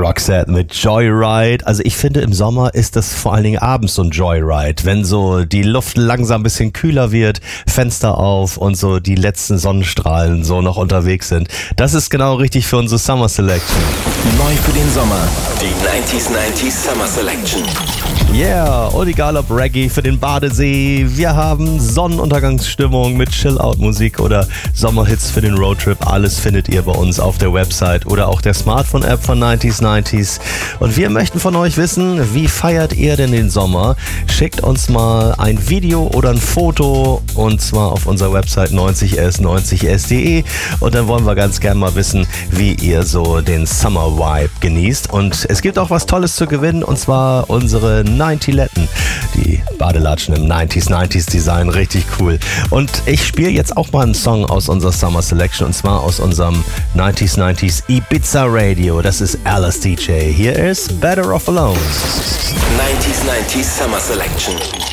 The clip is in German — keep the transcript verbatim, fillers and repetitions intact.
Roxette mit Joyride. Also ich finde, im Sommer ist das vor allen Dingen abends so ein Joyride, wenn so die Luft langsam ein bisschen kühler wird, Fenster auf und so die letzten Sonnenstrahlen so noch unterwegs sind. Das ist genau richtig für unsere Summer Selection. Neu für den Sommer, die neunzig neunzig Summer Selection. Yeah, und egal ob Reggae für den Badesee, wir haben Sonnenuntergangsstimmung mit Chill-Out-Musik oder Sommerhits für den Roadtrip. Alles findet ihr bei uns auf der Website oder auch der Smartphone-App von neunzig neunzig. Und wir möchten von euch wissen, wie feiert ihr denn den Sommer? Schickt uns mal ein Video oder ein Foto und zwar auf unserer Website neunzig s neunzig s punkt de und dann wollen wir ganz gerne mal wissen, wie ihr so den Summer Vibe genießt. Und es gibt auch was Tolles zu gewinnen und zwar unsere neunzig Letten. Die Badelatschen im neunzig neunzig Design, richtig cool. Und ich spiele jetzt auch mal einen Song aus unserer Summer Selection und zwar aus unserem neunzig neunzig Ibiza Radio. Das ist Alice D J. Hier ist Better Off Alone. neunzig neunzig Summer Selection.